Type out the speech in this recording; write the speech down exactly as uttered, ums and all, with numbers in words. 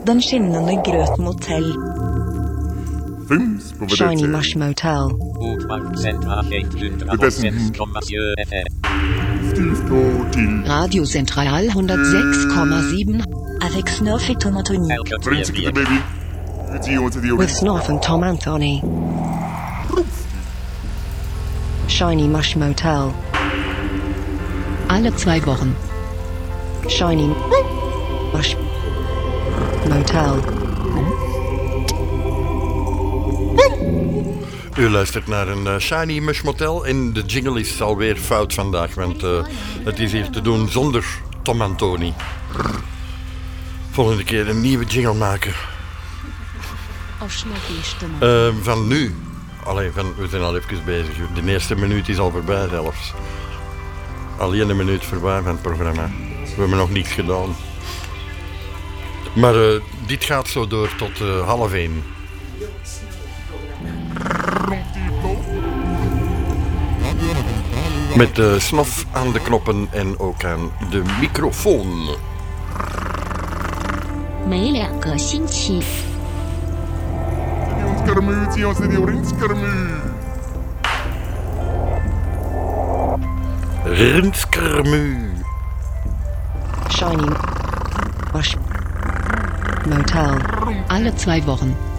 Den skinnende grøt motell. Shiny Mush Motel. Radio Central hundertsechs Komma sieben. Avec Snuff et Tom Anthony. With Snuff and Tom Anthony. Shiny Mush Motel. Alle zwei Wochen. Shiny Mush Motel. U luistert naar een uh, Shiny Mush Motel en de jingle is alweer fout vandaag, want uh, het is hier te doen zonder Tom Anthony. Volgende keer een nieuwe jingle maken. Uh, van nu. Allee, van, we zijn al even bezig. De eerste minuut is al voorbij zelfs. Alleen een minuut voorbij van het programma. We hebben nog niets gedaan. Maar uh, dit gaat zo door tot uh, half één. Met de Snuff aan de knoppen en ook aan de microfoon. 每两个星期 Rindskermu. Shiny Mush Motel. alle zwei Wochen.